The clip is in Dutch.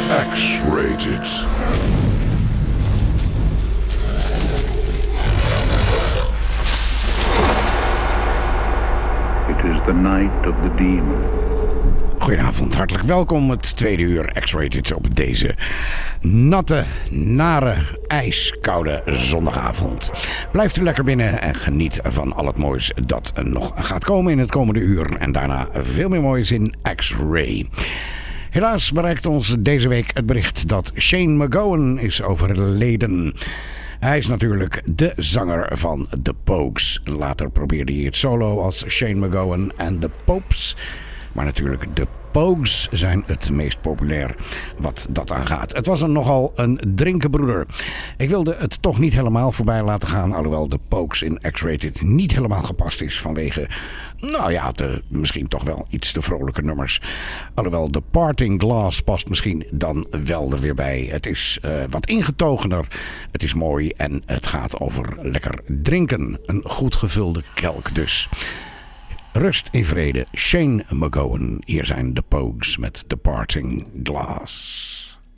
X-Rated. It is the night of the demon. Goedenavond, hartelijk welkom. Het tweede uur X-Rated op deze natte, nare, ijskoude zondagavond. Blijft u lekker binnen en geniet van al het moois dat nog gaat komen in het komende uur. En daarna veel meer moois in X-Ray. Helaas bereikt ons deze week het bericht dat Shane MacGowan is overleden. Hij is natuurlijk de zanger van The Pogues. Later probeerde hij het solo als Shane MacGowan en The Popes. Maar natuurlijk, de Pogues zijn het meest populair wat dat aangaat. Het was nogal een drinkenbroeder. Ik wilde het toch niet helemaal voorbij laten gaan. Alhoewel de Pogues in X-Rated niet helemaal gepast is vanwege, nou ja, misschien toch wel iets te vrolijke nummers. Alhoewel de Parting Glass past misschien dan wel er weer bij. Het is wat ingetogener. Het is mooi en het gaat over lekker drinken. Een goed gevulde kelk dus. Rust in vrede, Shane MacGowan. Hier zijn de Pogues met The Parting Glass.